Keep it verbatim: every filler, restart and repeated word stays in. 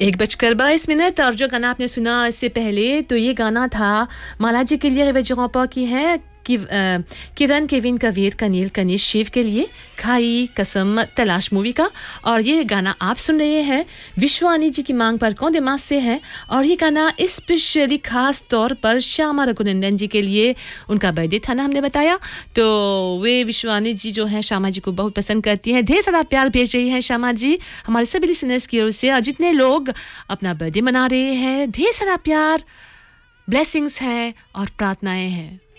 एक बजकर बाईस मिनट और जो गाना आपने सुना इससे पहले तो ये गाना था माला जी के लिए वेजोपा की है कि अ, किरण केविन कवीर कनील कनीश शिव के लिए खाई कसम तलाश मूवी का। और ये गाना आप सुन रहे हैं विश्वानी जी की मांग पर कौन दिमाग से है। और ये गाना स्पेशली खास तौर पर श्यामा रघुनंदन जी के लिए, उनका बर्थडे था ना हमने बताया, तो वे विश्वानी जी जो हैं श्यामा जी को बहुत पसंद करती हैं। ढेर सारा प्यार भेज रही हैं श्यामा जी हमारे सभी लिसनर्स की ओर से। और जितने लोग अपना बर्थडे मना रहे हैं ढेर सारा प्यार, ब्लेसिंग्स हैं और प्रार्थनाएं हैं।